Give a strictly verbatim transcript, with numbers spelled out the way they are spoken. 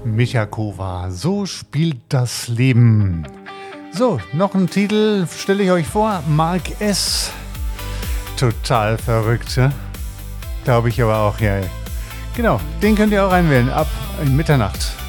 Micha Kova, so spielt das Leben. So, noch ein Titel stelle ich euch vor. Mark S. Total verrückt, ne? Glaube ich aber auch, ja. Genau, den könnt ihr auch reinwählen, ab Mitternacht.